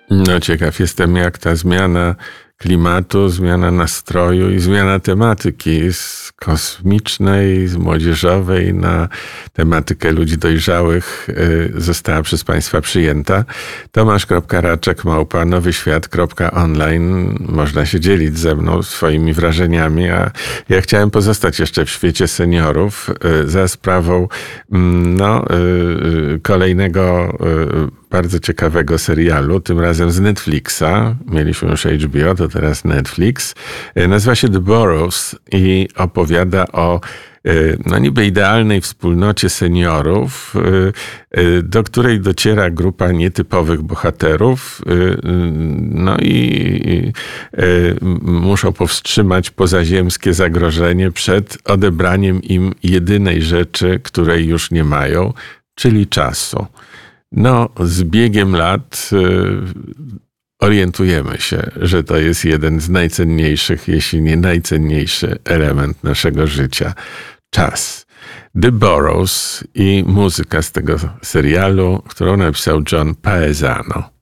No ciekaw jestem, jak ta zmiana klimatu, zmiana nastroju i zmiana tematyki z kosmicznej, z młodzieżowej na tematykę ludzi dojrzałych została przez Państwa przyjęta. Tomasz.Raczek@nowyświat.online. Można się dzielić ze mną swoimi wrażeniami, a ja chciałem pozostać jeszcze w świecie seniorów za sprawą kolejnego bardzo ciekawego serialu, tym razem z Netflixa. Mieliśmy już HBO, to teraz Netflix. Nazywa się The Burrows i opowiada o niby idealnej wspólnocie seniorów, do której dociera grupa nietypowych bohaterów, i muszą powstrzymać pozaziemskie zagrożenie przed odebraniem im jedynej rzeczy, której już nie mają, czyli czasu. Z biegiem lat orientujemy się, że to jest jeden z najcenniejszych, jeśli nie najcenniejszy element naszego życia. Czas. The Burrows i muzyka z tego serialu, którą napisał John Paesano.